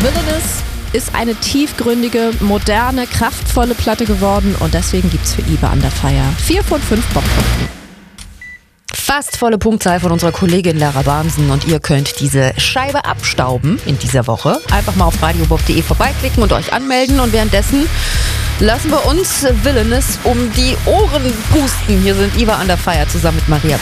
Villainous ist eine tiefgründige, moderne, kraftvolle Platte geworden und deswegen gibt's für Iva Under Fire 4 von 5 Bockpunkten. Fast volle Punktzahl von unserer Kollegin Lara Bamsen und ihr könnt diese Scheibe abstauben in dieser Woche. Einfach mal auf radiobob.de vorbeiklicken und euch anmelden und währenddessen lassen wir uns Villainous um die Ohren pusten. Hier sind Iva Under Fire zusammen mit Maria